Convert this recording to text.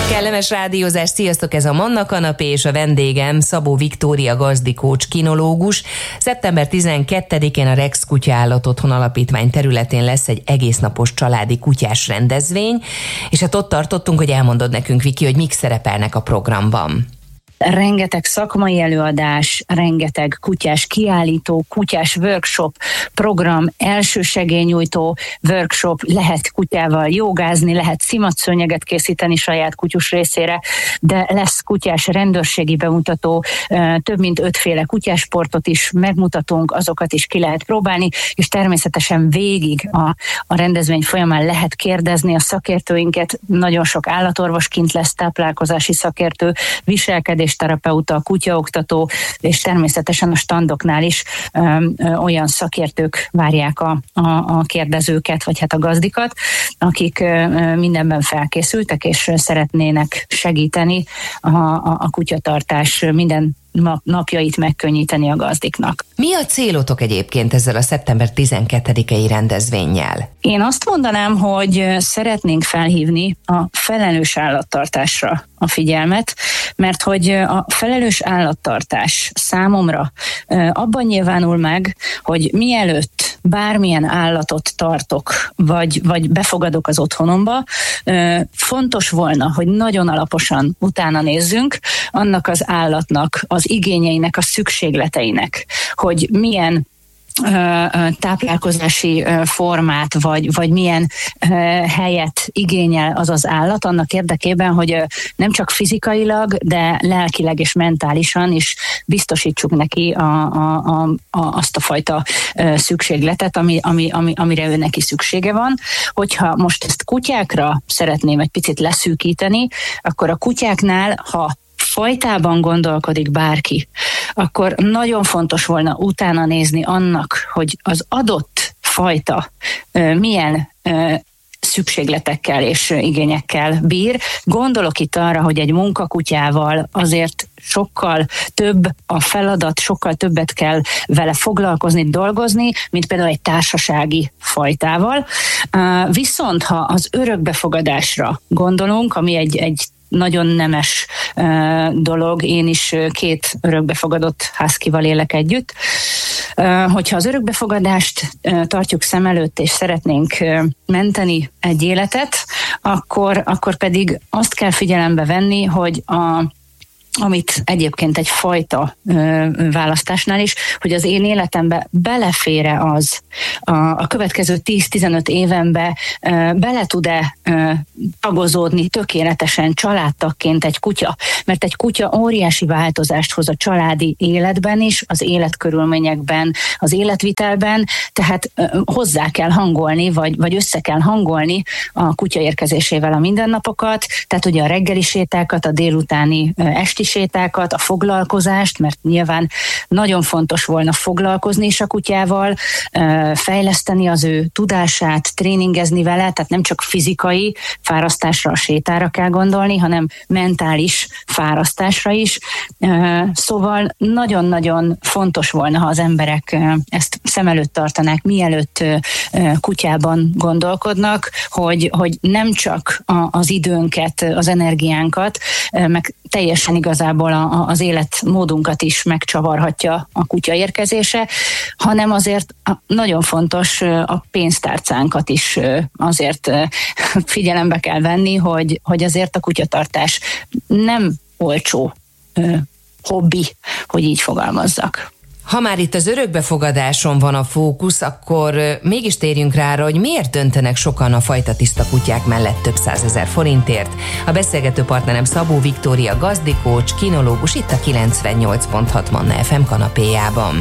Kellemes rádiózás, sziasztok, ez a Manna Kanapé, és a vendégem Szabó Viktória gazdikócs, kinológus. Szeptember 12-én a Rex Kutyaállat Otthon Alapítvány területén lesz egy egésznapos családi kutyás rendezvény, és hát ott tartottunk, hogy elmondod nekünk, Viki, hogy mik szerepelnek a programban. Rengeteg szakmai előadás, rengeteg kutyás kiállító, kutyás workshop, program, elsősegélynyújtó workshop, lehet kutyával jogázni, lehet szimatszőnyeget készíteni saját kutyus részére, de lesz kutyás rendőrségi bemutató, több mint 5 féle kutyásportot is megmutatunk, azokat is ki lehet próbálni, és természetesen végig a rendezvény folyamán lehet kérdezni a szakértőinket, nagyon sok állatorvos kint lesz, táplálkozási szakértő, viselkedésterapeuta, kutyaoktató, és természetesen a standoknál is olyan szakértők várják a kérdezőket, vagy hát a gazdikat, akik mindenben felkészültek, és szeretnének segíteni a kutyatartás minden napjait megkönnyíteni a gazdiknak. Mi a célotok egyébként ezzel a szeptember 12-i rendezvénnyel? Én azt mondanám, hogy szeretnénk felhívni a felelős állattartásra a figyelmet, mert hogy a felelős állattartás számomra abban nyilvánul meg, hogy mielőtt bármilyen állatot tartok, vagy befogadok az otthonomba, fontos volna, hogy nagyon alaposan utána nézzünk annak az állatnak, az igényeinek, a szükségleteinek, hogy milyen táplálkozási formát, vagy milyen helyet igényel az az állat, annak érdekében, hogy nem csak fizikailag, de lelkileg és mentálisan is biztosítsuk neki azt a fajta szükségletet, amire ő neki szüksége van. Hogyha most ezt kutyákra szeretném egy picit leszűkíteni, akkor a kutyáknál, ha fajtában gondolkodik bárki, akkor nagyon fontos volna utána nézni annak, hogy az adott fajta milyen szükségletekkel és igényekkel bír. Gondolok itt arra, hogy egy munkakutyával azért sokkal több a feladat, sokkal többet kell vele foglalkozni, dolgozni, mint például egy társasági fajtával. Viszont ha az örökbefogadásra gondolunk, ami egy nagyon nemes dolog, én is 2 örökbefogadott huskyval élek együtt. Hogyha az örökbefogadást tartjuk szem előtt, és szeretnénk menteni egy életet, akkor pedig azt kell figyelembe venni, hogy amit egyébként egy fajta választásnál is, hogy az én életembe belefér-e az a következő 10-15 évenbe bele tud-e tagozódni tökéletesen családtagként egy kutya. Mert egy kutya óriási változást hoz a családi életben is, az életkörülményekben, az életvitelben, tehát hozzá kell hangolni, vagy össze kell hangolni a kutya érkezésével a mindennapokat, tehát ugye a reggeli sétákat, a délutáni esti sétákat, a foglalkozást, mert nyilván nagyon fontos volna foglalkozni is a kutyával, fejleszteni az ő tudását, tréningezni vele, tehát nem csak fizikai fárasztásra, a sétára kell gondolni, hanem mentális fárasztásra is. Szóval nagyon-nagyon fontos volna, ha az emberek ezt szem előtt tartanák, mielőtt kutyában gondolkodnak, hogy nem csak az időnket, az energiánkat, meg teljesen igazából az életmódunkat is megcsavarhatja a kutya érkezése, hanem azért nagyon fontos a pénztárcánkat is azért figyelembe kell venni, hogy azért a kutyatartás nem olcsó hobbi, hogy így fogalmazzak. Ha már itt az örökbefogadáson van a fókusz, akkor mégis térjünk rá arra, hogy miért döntenek sokan a fajtatiszta kutyák mellett több 100 000 forintért. A beszélgető partnerem Szabó Viktória gazdikócs, kinológus itt a 98.6 Manna FM kanapéjában.